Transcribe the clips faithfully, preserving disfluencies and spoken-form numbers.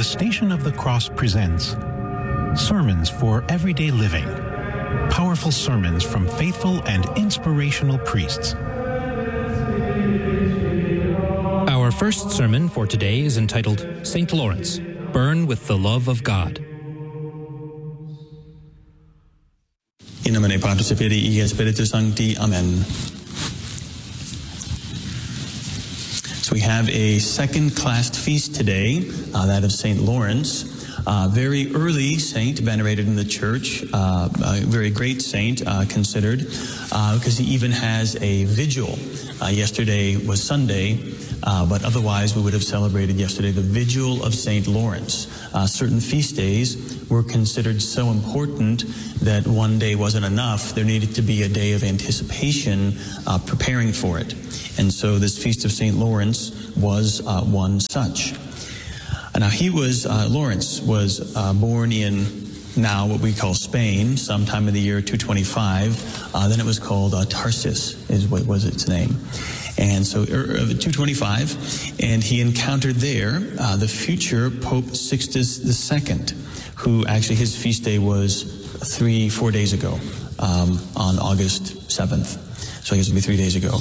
The Station of the Cross presents Sermons for Everyday Living. Powerful sermons from faithful and inspirational priests. Our first sermon for today is entitled Saint Lawrence, Burn with the Love of God. In nomine Patris et Filii et Spiritus Sancti. Amen. So we have a second-class feast today, uh, that of Saint Lawrence. Uh, very early saint, venerated in the church, uh, a very great saint uh, considered, uh, because he even has a vigil. Uh, yesterday was Sunday, uh, but otherwise we would have celebrated yesterday the Vigil of Saint Lawrence. Uh, certain feast days were considered so important that one day wasn't enough. There needed to be a day of anticipation, uh, preparing for it. And so this Feast of Saint Lawrence was uh, one such. Now he was, uh, Lawrence was uh, born in now what we call Spain, sometime in the year two twenty-five. Uh, then it was called uh, Tarsus, is what was its name. And so uh, two twenty-five, and he encountered there uh, the future Pope Sixtus the Second, who actually his feast day was three, four days ago, um, on August seventh. So I guess it would be three days ago.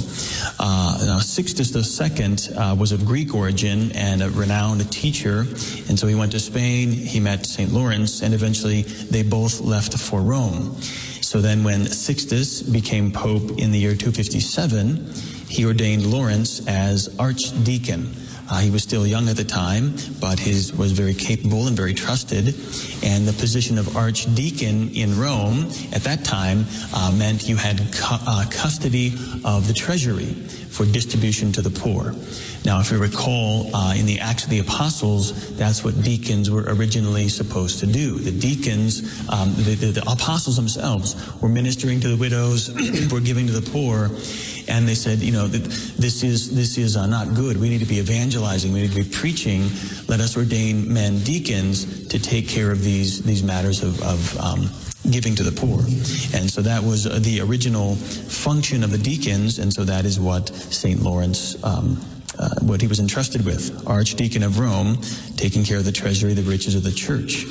Uh, now, Sixtus the Second uh, was of Greek origin and a renowned teacher. And so he went to Spain, he met Saint Lawrence, and eventually they both left for Rome. So then when Sixtus became Pope in the year two fifty-seven, he ordained Lawrence as archdeacon. Uh, he was still young at the time, but his was very capable and very trusted. And the position of archdeacon in Rome at that time uh, meant you had cu- uh, custody of the treasury for distribution to the poor. Now, if you recall, uh, in the Acts of the Apostles, that's what deacons were originally supposed to do. The deacons, um, the, the, the apostles themselves, were ministering to the widows, were giving to the poor, and they said, you know, that this is this is uh, not good. We need to be evangelizing. We need to be preaching. Let us ordain men deacons to take care of these these matters of, of um, giving to the poor. And so that was uh, the original function of the deacons, and so that is what Saint Lawrence, um, uh, what he was entrusted with, Archdeacon of Rome, taking care of the treasury, the riches of the church.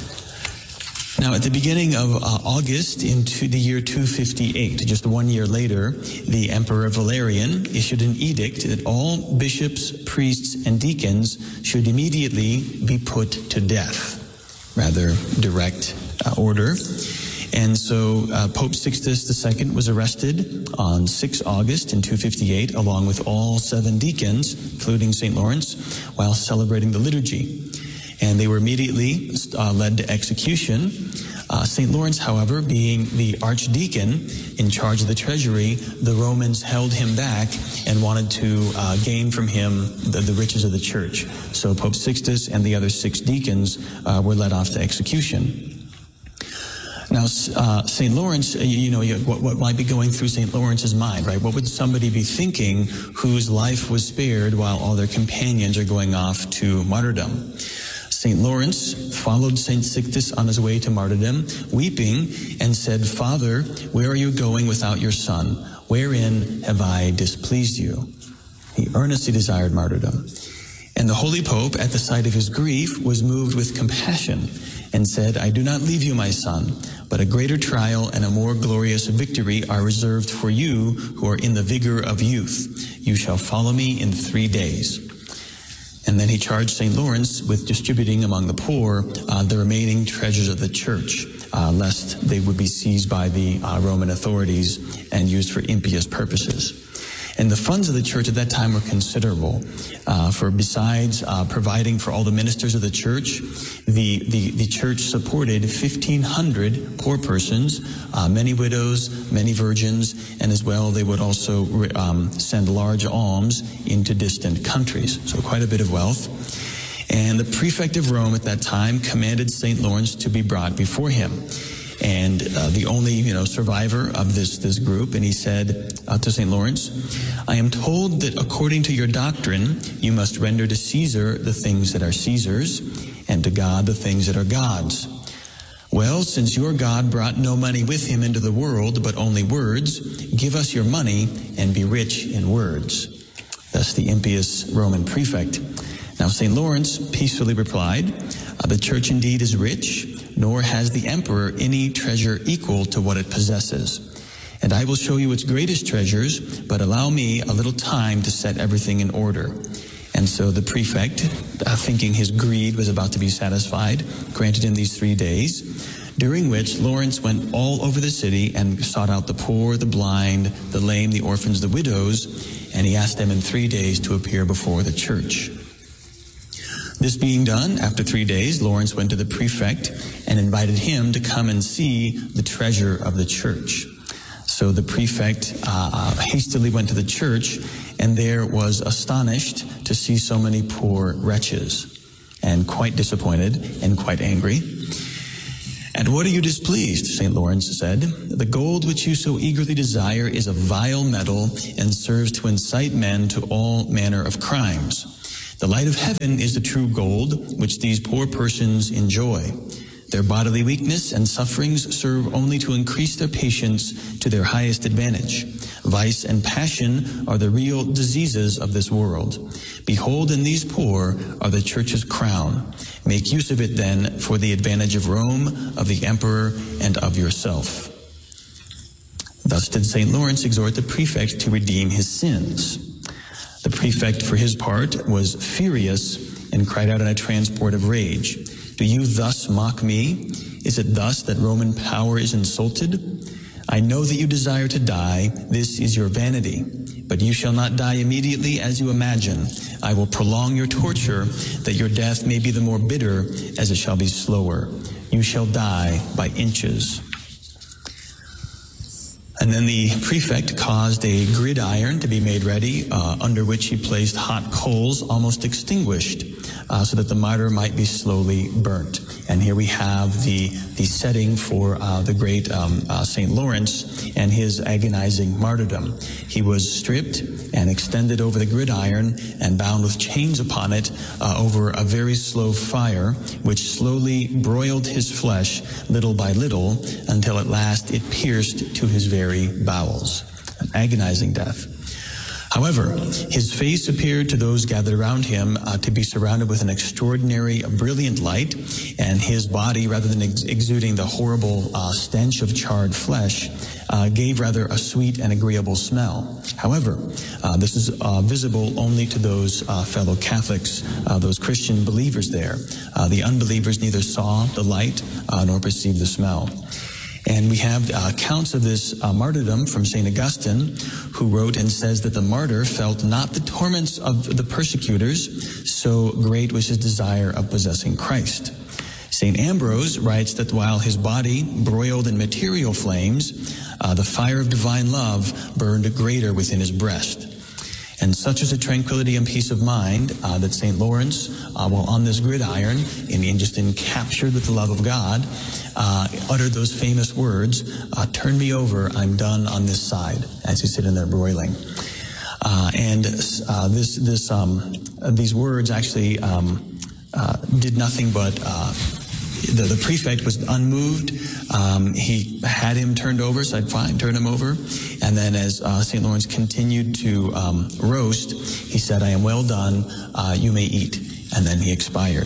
Now, at the beginning of uh, August into the year two fifty-eight, just one year later, the Emperor Valerian issued an edict that all bishops, priests, and deacons should immediately be put to death. Rather direct uh, order. And so uh, Pope Sixtus the Second was arrested on the sixth of August in two fifty-eight, along with all seven deacons, including Saint Lawrence, while celebrating the liturgy. And they were immediately uh, led to execution. Uh, Saint Lawrence, however, being the archdeacon in charge of the treasury, the Romans held him back and wanted to uh, gain from him the, the riches of the church. So Pope Sixtus and the other six deacons uh, were led off to execution. Now, uh, Saint Lawrence, you know, what, what might be going through Saint Lawrence's mind, right? What would somebody be thinking whose life was spared while all their companions are going off to martyrdom? Saint Lawrence followed Saint Sixtus on his way to martyrdom, weeping, and said, "Father, where are you going without your son? Wherein have I displeased you?" He earnestly desired martyrdom. And the Holy Pope, at the sight of his grief, was moved with compassion and said, "I do not leave you, my son, but a greater trial and a more glorious victory are reserved for you who are in the vigor of youth. You shall follow me in three days." And then he charged Saint Lawrence with distributing among the poor uh, the remaining treasures of the church, uh, lest they would be seized by the uh, Roman authorities and used for impious purposes. And the funds of the church at that time were considerable. Uh, for besides uh, providing for all the ministers of the church, the, the, the church supported fifteen hundred poor persons, uh, many widows, many virgins, and as well they would also um, send large alms into distant countries. So quite a bit of wealth. And the prefect of Rome at that time commanded Saint Lawrence to be brought before him. And uh, the only, you know, survivor of this this group, and he said uh, to Saint Lawrence, "I am told that according to your doctrine, you must render to Caesar the things that are Caesar's, and to God the things that are God's. Well, since your God brought no money with him into the world, but only words, give us your money and be rich in words." Thus the impious Roman prefect. Now Saint Lawrence peacefully replied, uh, the church indeed is rich, nor has the emperor any treasure equal to what it possesses. And I will show you its greatest treasures, but allow me a little time to set everything in order. And so the prefect, uh, thinking his greed was about to be satisfied, granted him these three days, during which Lawrence went all over the city and sought out the poor, the blind, the lame, the orphans, the widows, and he asked them in three days to appear before the church. This being done, after three days, Lawrence went to the prefect and invited him to come and see the treasure of the church. So the prefect uh, hastily went to the church, and there was astonished to see so many poor wretches, and quite disappointed and quite angry. "And what are you displeased?" Saint Lawrence said. "The gold which you so eagerly desire is a vile metal and serves to incite men to all manner of crimes. The light of heaven is the true gold which these poor persons enjoy. Their bodily weakness and sufferings serve only to increase their patience to their highest advantage. Vice and passion are the real diseases of this world. Behold, in these poor are the church's crown. Make use of it then for the advantage of Rome, of the emperor, and of yourself." Thus did Saint Lawrence exhort the prefect to redeem his sins. The prefect, for his part, was furious and cried out in a transport of rage, "Do you thus mock me? Is it thus that Roman power is insulted? I know that you desire to die. This is your vanity. But you shall not die immediately as you imagine. I will prolong your torture, that your death may be the more bitter as it shall be slower. You shall die by inches." And then the prefect caused a gridiron to be made ready, uh, under which he placed hot coals almost extinguished, uh, so that the martyr might be slowly burnt. And here we have the, the setting for uh, the great um, uh, Saint Lawrence and his agonizing martyrdom. He was stripped and extended over the gridiron and bound with chains upon it uh, over a very slow fire, which slowly broiled his flesh little by little until at last it pierced to his very bowels. An agonizing death. However, his face appeared to those gathered around him uh, to be surrounded with an extraordinary, brilliant light, and his body, rather than ex- exuding the horrible uh, stench of charred flesh, uh, gave rather a sweet and agreeable smell. However, uh, this is uh, visible only to those uh, fellow Catholics, uh, those Christian believers there. Uh, the unbelievers neither saw the light uh, nor perceived the smell. And we have uh, accounts of this uh, martyrdom from Saint Augustine, who wrote and says that the martyr felt not the torments of the persecutors, so great was his desire of possessing Christ. Saint Ambrose writes that while his body broiled in material flames, uh, the fire of divine love burned greater within his breast. And such is the tranquility and peace of mind uh, that Saint Lawrence, uh, while on this gridiron, in, in just encaptured with the love of God, uh, uttered those famous words, uh, "Turn me over, I'm done on this side," as he's sitting there broiling. Uh, and uh, this, this, um, these words actually um, uh, did nothing but uh, The, the prefect was unmoved. Um, he had him turned over, said, "Fine, turn him over." And then as uh, Saint Lawrence continued to um, roast, he said, "I am well done. Uh, you may eat." And then he expired.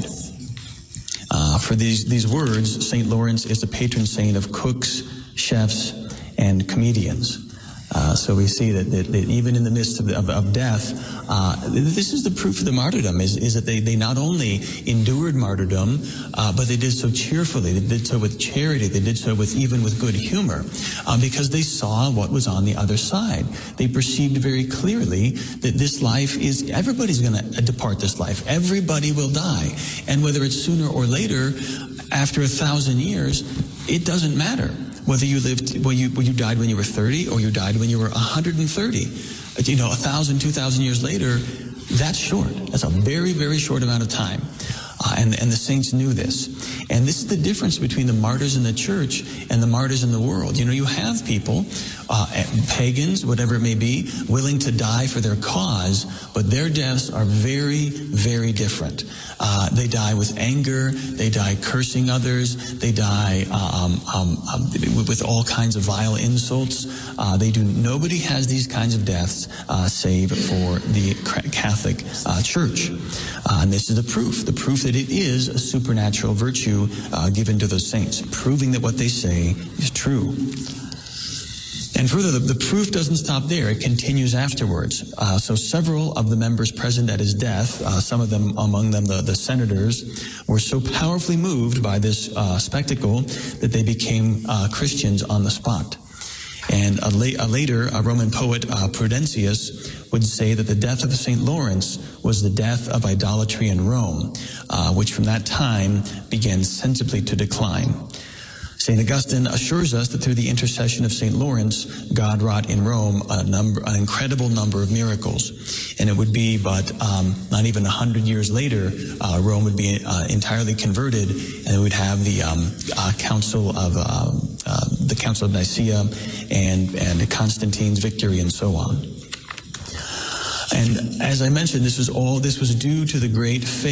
Uh, for these, these words, Saint Lawrence is the patron saint of cooks, chefs, and comedians. Uh, so we see that, that, that even in the midst of, of, of death, uh, this is the proof of the martyrdom, is, is that they, they not only endured martyrdom, uh, but they did so cheerfully, they did so with charity, they did so with even with good humor, uh, because they saw what was on the other side. They perceived very clearly that this life is, everybody's going to depart this life. Everybody will die. And whether it's sooner or later, after a thousand years, it doesn't matter. Whether you lived, when you, when you died when you were thirty, or you died when you were one hundred thirty, you know, a thousand, two thousand years later, that's short. That's a very, very short amount of time. Uh, and, and the saints knew this. And this is the difference between the martyrs in the church and the martyrs in the world. You know, you have people, uh, pagans, whatever it may be, willing to die for their cause, but their deaths are very, very different. Uh, they die with anger, they die cursing others, they die um, um, um, with all kinds of vile insults. Uh, they do. Nobody has these kinds of deaths uh, save for the Catholic uh, Church. Uh, and this is the proof, the proof that it is a supernatural virtue uh, given to those saints, proving that what they say is true. And further, the, the proof doesn't stop there. It continues afterwards. Uh, so several of the members present at his death, uh, some of them, among them the, the senators, were so powerfully moved by this uh, spectacle that they became uh, Christians on the spot. And a, la- a later, a Roman poet, uh, Prudentius, would say that the death of Saint Lawrence was the death of idolatry in Rome, uh, which from that time began sensibly to decline. Saint Augustine assures us that through the intercession of Saint Lawrence, God wrought in Rome a number, an incredible number of miracles. And it would be but um, not even a hundred years later, uh, Rome would be uh, entirely converted, and it would have the um, uh, Council of uh, uh, the Council of Nicaea and and Constantine's victory, and so on. And as I mentioned, this was all this was due to the great faith